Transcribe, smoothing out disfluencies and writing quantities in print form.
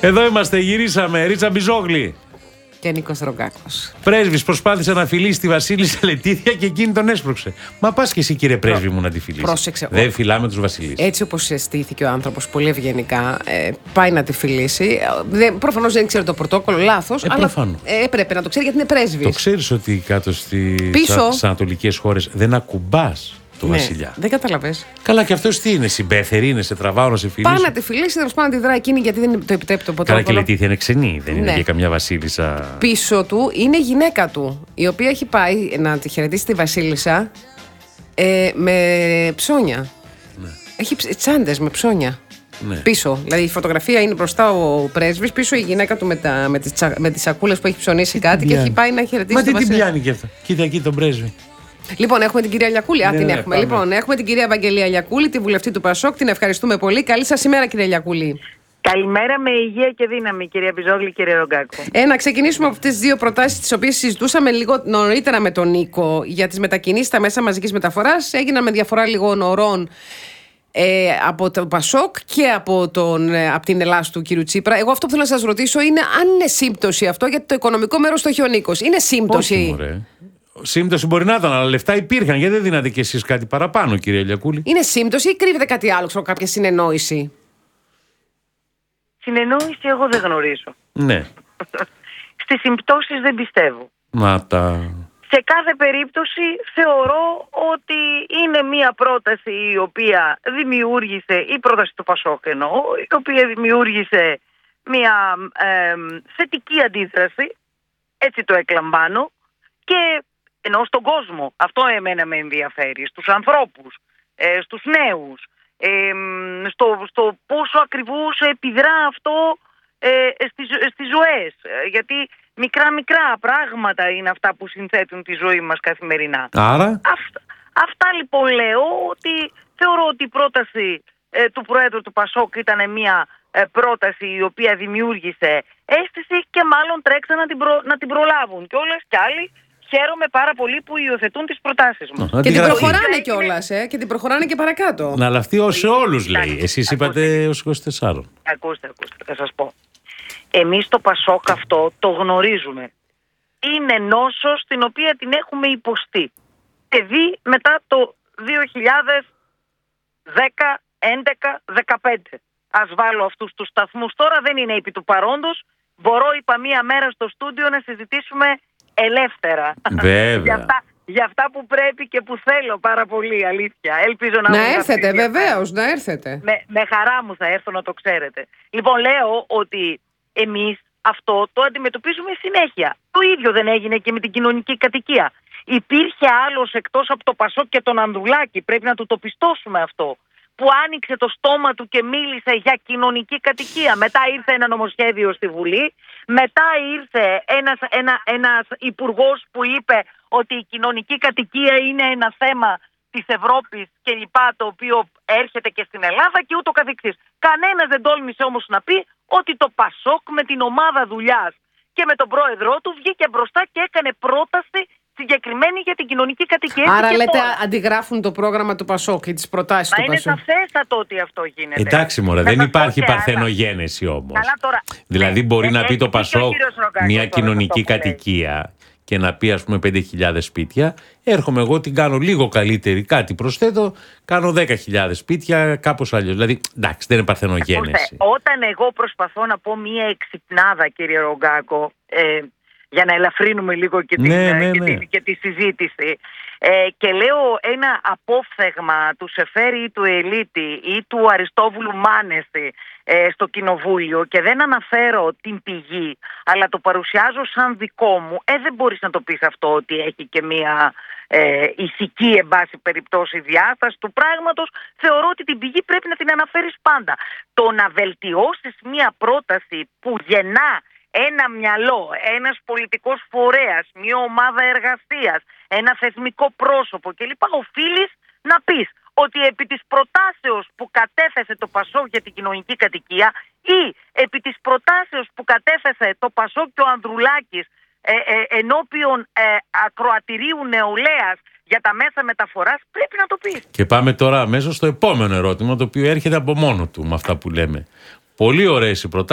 Εδώ είμαστε, γυρίσαμε. Ρίτσα Μπιζόγλη. Και Νίκος Ρογκάκος. Πρέσβης προσπάθησε να φιλήσει τη Βασίλισσα Λετίδια και εκείνη τον έσπρωξε. Μα πας και εσύ, κύριε πρέσβη μου, να τη φιλήσει. Πρόσεξε. Δεν φυλάμε τους βασιλείς. Έτσι όπως στήθηκε ο άνθρωπος, πολύ ευγενικά, πάει να τη φιλήσει. Προφανώς δεν ξέρει το πρωτόκολλο, λάθος. Αλλά έπρεπε να το ξέρει γιατί είναι πρέσβης. Το ξέρεις ότι κάτω στις ανατολικές χώρες δεν ακουμπάς το βασιλιά. Δεν καταλαβες. Καλά, και αυτός τι είναι, συμπέθερη είναι, σε τραβάω να σε φιλήσει. Πάει να τη φιλήσει, τέλος πάντων να τη δράει εκείνη γιατί δεν το επιτρέπει το πρωτόκολλο. Καλά, και Λετίδια είναι ξενή, δεν είναι και καμιά βασίλισσα. Πίσω του είναι η γυναίκα του, η οποία έχει πάει να τη χαιρετήσει τη βασίλισσα με ψώνια. Ναι. Έχει τσάντες με ψώνια. Ναι. Πίσω. Δηλαδή η φωτογραφία είναι μπροστά ο πρέσβης, πίσω η γυναίκα του με τις σακούλες που έχει ψωνίσει κάτι και έχει πάει να χαιρετήσει τη βασίλισσα. Μα τι την πιάνει και αυτά. Κοίτα εκεί τον πρέσβη. Λοιπόν, έχουμε την κυρία Λιακούλη. Την έχουμε. Πάμε. Λοιπόν, έχουμε την κυρία Ευαγγελία Λιακούλη, τη βουλευτή του Πασόκ. Την ευχαριστούμε πολύ. Καλή σας ημέρα, κυρία Λιακούλη. Καλημέρα, με υγεία και δύναμη, κυρία Μπιζόγλη, κύριε Ρογκάκο. Να ξεκινήσουμε από αυτές τις δύο προτάσεις, τις οποίες συζητούσαμε λίγο νωρίτερα με τον Νίκο για τις μετακινήσεις στα μέσα μαζικής μεταφοράς. Έγιναν με διαφορά λίγων ωρών από το Πασόκ και από την Ελλάδα του κύριου Τσίπρα. Εγώ αυτό που θέλω να σας ρωτήσω είναι αν είναι σύμπτωση αυτό, γιατί το οικονομικό μέρος το έχει ο Νίκος. Είναι σύμπτωση? Όχι, μωρέ. Σύμπτωση μπορεί να ήταν, αλλά λεφτά υπήρχαν. Γιατί δεν δίνατε κι εσείς κάτι παραπάνω, κυρία Λιακούλη? Είναι σύμπτωση ή κρύβεται κάτι άλλο, ξέρω, κάποια συνεννόηση? Συνεννόηση εγώ δεν γνωρίζω. Ναι. Στις συμπτώσεις δεν πιστεύω. Σε κάθε περίπτωση θεωρώ ότι είναι μια πρόταση η οποία δημιούργησε, η πρόταση του Πασόκ εννοώ, η οποία δημιούργησε μια θετική αντίδραση, έτσι το εκλαμβάνω, και εννοώ στον κόσμο. Αυτό εμένα με ενδιαφέρει, στους ανθρώπους, στους νέους, στο πόσο ακριβώς επιδρά αυτό στις ζωές. Γιατί μικρά πράγματα είναι αυτά που συνθέτουν τη ζωή μας καθημερινά. Άρα? Αυτά λοιπόν λέω, ότι θεωρώ ότι η πρόταση του Προέδρου του Πασόκ ήταν μια πρόταση η οποία δημιούργησε αίσθηση και μάλλον τρέξαν να την προλάβουν. Και όλες κι άλλοι χαίρομαι πάρα πολύ που υιοθετούν τις προτάσεις μου. Και την προχωράνε κιόλας, και την προχωράνε και παρακάτω. Να, αλλά αυτή ως όλους λέει. Εσείς είπατε ως 24. Ακούστε, θα σας πω. Εμείς το Πασόκ αυτό το γνωρίζουμε. Είναι νόσος την οποία την έχουμε υποστεί. Και δει μετά το 2010, 11, 15. Ας βάλω αυτούς τους σταθμούς τώρα, δεν είναι επί του παρόντος. Μπορώ, είπα, μία μέρα στο στούντιο να συζητήσουμε ελεύθερα. Βέβαια. Για αυτά που πρέπει και που θέλω πάρα πολύ, αλήθεια. Ελπίζω να έρθετε, βεβαίως, να έρθετε. Με χαρά μου θα έρθω, να το ξέρετε. Λοιπόν, λέω ότι εμείς αυτό το αντιμετωπίζουμε συνέχεια. Το ίδιο δεν έγινε και με την κοινωνική κατοικία. Υπήρχε άλλος εκτός από το Πασόκ και τον Ανδρουλάκη, πρέπει να του το πιστώσουμε αυτό, που άνοιξε το στόμα του και μίλησε για κοινωνική κατοικία. Μετά ήρθε ένα νομοσχέδιο στη Βουλή, μετά ήρθε ένας υπουργός που είπε ότι η κοινωνική κατοικία είναι ένα θέμα της Ευρώπης και λοιπά, το οποίο έρχεται και στην Ελλάδα και ούτω καθεξής. Κανένας δεν τόλμησε όμως να πει ότι το Πασόκ με την ομάδα δουλειάς και με τον πρόεδρό του βγήκε μπροστά και έκανε πρόταση συγκεκριμένη για την κοινωνική κατοικία. Άρα λέτε αντιγράφουν το πρόγραμμα του Πασόκ και τις προτάσεις του Πασόκ. Μα είναι σαφέστατο ότι αυτό γίνεται. Εντάξει μωρέ, δεν υπάρχει παρθενογένεση όμως. Τώρα, δηλαδή μπορεί να πει το Πασόκ μια κοινωνική κατοικία και να πει, ας πούμε, 5.000 σπίτια. Έρχομαι εγώ, την κάνω λίγο καλύτερη, κάτι προσθέτω, κάνω 10.000 σπίτια, κάπως αλλιώς. Δηλαδή, εντάξει, δεν είναι παρθενογένεση. Όταν εγώ προσπαθώ να πω μια εξυπνάδα, κύριε Ρογκάκο, για να ελαφρύνουμε λίγο και τη συζήτηση, και λέω ένα απόφθεγμα του Σεφέρη ή του Ελίτη ή του Αριστόβουλου Μάνεση στο κοινοβούλιο και δεν αναφέρω την πηγή, αλλά το παρουσιάζω σαν δικό μου, δεν μπορείς να το πεις αυτό ότι έχει και μια ηθική, εν πάση περιπτώσει, διάσταση του πράγματος. Θεωρώ ότι την πηγή πρέπει να την αναφέρεις πάντα. Το να βελτιώσεις μια πρόταση που γεννά ένα μυαλό, ένας πολιτικός φορέας, μια ομάδα εργασίας, ένα θεσμικό πρόσωπο κλπ. Οφείλεις να πεις ότι επί της προτάσεως που κατέθεσε το Πασόκ για την κοινωνική κατοικία ή επί της προτάσεως που κατέθεσε το Πασόκ και ο Ανδρουλάκης ενώπιον ακροατηρίου νεολαίας για τα μέσα μεταφοράς, πρέπει να το πεις. Και πάμε τώρα αμέσως στο επόμενο ερώτημα, το οποίο έρχεται από μόνο του με αυτά που λέμε. Πολύ ωραίες οι προτάσεις.